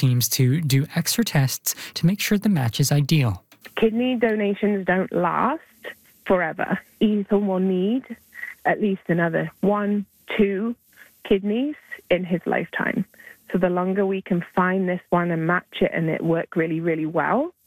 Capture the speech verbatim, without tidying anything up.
teams to do extra tests to make sure the match is ideal. Kidney donations don't last forever. Ethan will need at least another one, two kidneys in his lifetime. So the longer we can find this one and match it and it work really, really well,